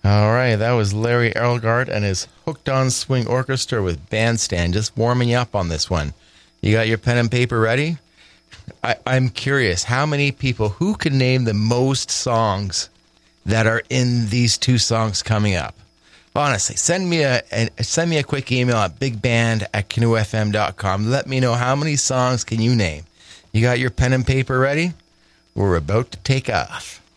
All right, that was Larry Elgart and his Hooked on Swing Orchestra with Bandstand, just warming you up on this one. You got your pen and paper ready? I'm curious, how many people, who can name the most songs that are in these two songs coming up? Honestly, send me a quick email at bigband@canoefm.com. Let me know how many songs can you name. You got your pen and paper ready? We're about to take off.